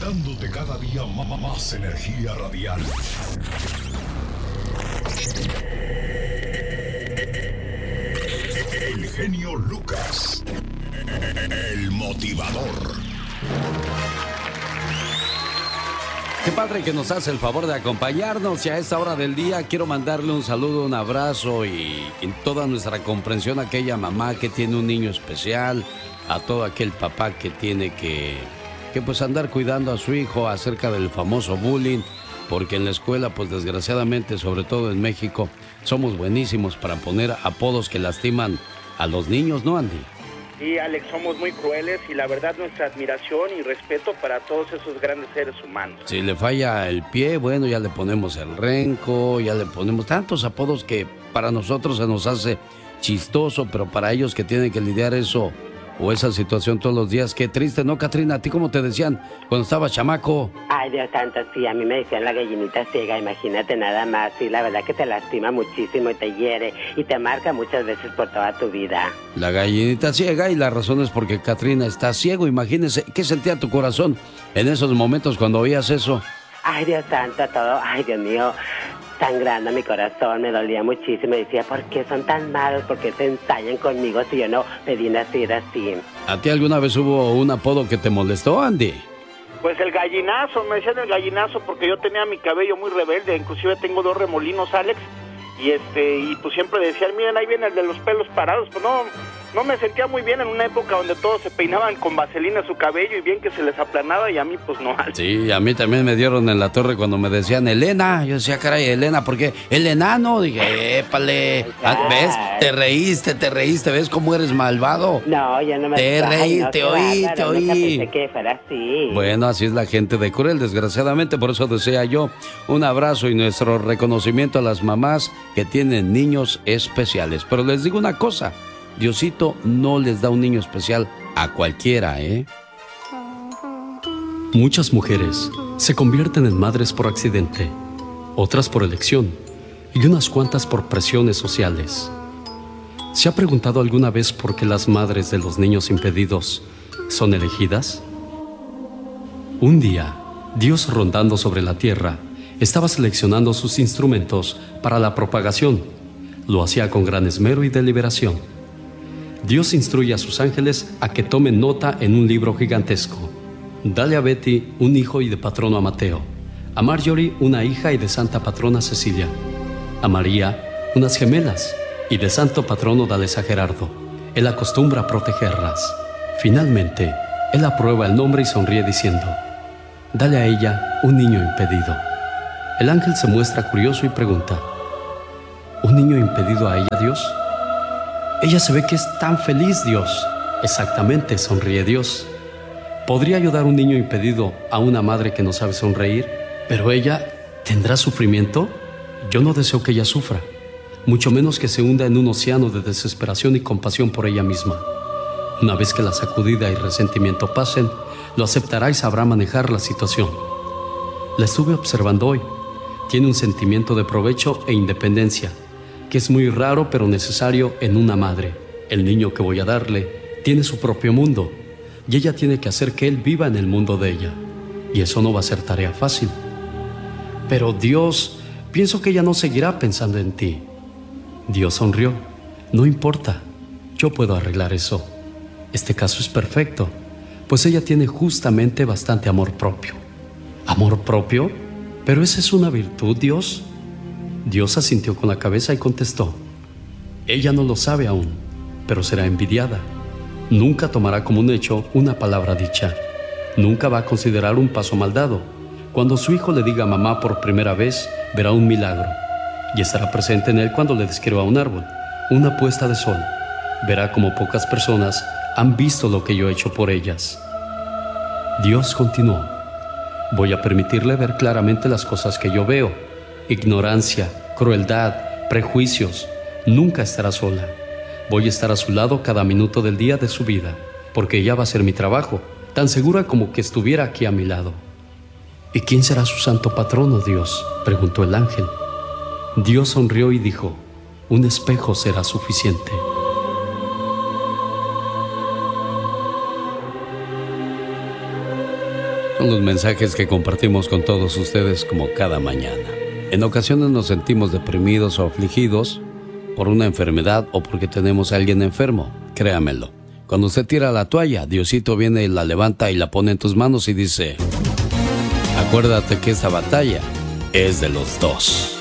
dándote cada día más energía radial. El genio Lucas, el motivador. Qué padre que nos hace el favor de acompañarnos, y a esta hora del día quiero mandarle un saludo, un abrazo y toda nuestra comprensión a aquella mamá que tiene un niño especial, a todo aquel papá que tiene que pues andar cuidando a su hijo acerca del famoso bullying, porque en la escuela pues desgraciadamente, sobre todo en México, somos buenísimos para poner apodos que lastiman a los niños, ¿no, Andy? Sí, Alex, somos muy crueles y la verdad nuestra admiración y respeto para todos esos grandes seres humanos. Si le falla el pie, bueno, ya le ponemos el renco, ya le ponemos tantos apodos que para nosotros se nos hace chistoso, pero para ellos que tienen que lidiar eso o esa situación todos los días, qué triste, ¿no, Catrina? ¿A ti cómo te decían cuando estabas chamaco? Ay, Dios santo, sí, a mí me decían la gallinita ciega, imagínate nada más. Sí, la verdad que te lastima muchísimo y te hiere y te marca muchas veces por toda tu vida. La gallinita ciega, y la razón es porque Catrina está ciego. Imagínese, ¿qué sentía tu corazón en esos momentos cuando oías eso? Ay, Dios santo, todo, ay, Dios mío, sangrando mi corazón, me dolía muchísimo. Decía, ¿por qué son tan malos? ¿Por qué se ensañan conmigo si yo no pedí nacer así? ¿A ti alguna vez hubo un apodo que te molestó, Andy? Pues el gallinazo, me decían el gallinazo porque yo tenía mi cabello muy rebelde, inclusive tengo 2 remolinos, Alex, y pues siempre decían, miren, ahí viene el de los pelos parados. Pues no me sentía muy bien en una época donde todos se peinaban con vaselina su cabello y bien que se les aplanaba, y a mí pues no. Sí, a mí también me dieron en la torre cuando me decían Elena. Yo decía, caray, Elena, ¿por qué? El enano. Dije, épale, ¿ves? Te reíste, ¿ves cómo eres malvado? No, yo no me... Te reí, te oí. Nunca pensé que fuera así. Bueno, así es la gente de cruel, desgraciadamente, por eso desea yo un abrazo y nuestro reconocimiento a las mamás que tienen niños especiales. Pero les digo una cosa, Diosito no les da un niño especial a cualquiera, ¿eh? Muchas mujeres se convierten en madres por accidente, otras por elección y unas cuantas por presiones sociales. ¿Se ha preguntado alguna vez por qué las madres de los niños impedidos son elegidas? Un día, Dios, rondando sobre la tierra, estaba seleccionando sus instrumentos para la propagación. Lo hacía con gran esmero y deliberación. Dios instruye a sus ángeles a que tomen nota en un libro gigantesco. Dale a Betty un hijo y de patrono a Mateo, a Marjorie una hija y de santa patrona Cecilia, a María unas gemelas y de santo patrono dales a Gerardo. Él acostumbra a protegerlas. Finalmente, él aprueba el nombre y sonríe diciendo, dale a ella un niño impedido. El ángel se muestra curioso y pregunta, ¿un niño impedido a ella, Dios? Ella se ve que es tan feliz, Dios. Exactamente, sonríe Dios. ¿Podría ayudar un niño impedido a una madre que no sabe sonreír? ¿Pero ella tendrá sufrimiento? Yo no deseo que ella sufra, mucho menos que se hunda en un océano de desesperación y compasión por ella misma. Una vez que la sacudida y resentimiento pasen, lo aceptará y sabrá manejar la situación. La estuve observando hoy. Tiene un sentimiento de provecho e independencia, que es muy raro pero necesario en una madre. El niño que voy a darle tiene su propio mundo y ella tiene que hacer que él viva en el mundo de ella. Y eso no va a ser tarea fácil. Pero Dios, pienso que ella no seguirá pensando en ti. Dios sonrió. No importa, yo puedo arreglar eso. Este caso es perfecto, pues ella tiene justamente bastante amor propio. ¿Amor propio? ¿Pero esa es una virtud, Dios? Dios asintió con la cabeza y contestó, ella no lo sabe aún, pero será envidiada. Nunca tomará como un hecho una palabra dicha. Nunca va a considerar un paso mal dado. Cuando su hijo le diga mamá por primera vez, verá un milagro y estará presente en él cuando le describa un árbol, una puesta de sol. Verá como pocas personas han visto lo que yo he hecho por ellas. Dios continuó, voy a permitirle ver claramente las cosas que yo veo. Ignorancia, crueldad, prejuicios. Nunca estará sola. Voy a estar a su lado cada minuto del día de su vida, porque ella va a ser mi trabajo, tan segura como que estuviera aquí a mi lado. ¿Y quién será su santo patrono, Dios?, preguntó el ángel. Dios sonrió y dijo, un espejo será suficiente. Son los mensajes que compartimos con todos ustedes como cada mañana. En ocasiones nos sentimos deprimidos o afligidos por una enfermedad o porque tenemos a alguien enfermo. Créamelo. Cuando usted tira la toalla, Diosito viene y la levanta y la pone en tus manos y dice: acuérdate que esta batalla es de los dos.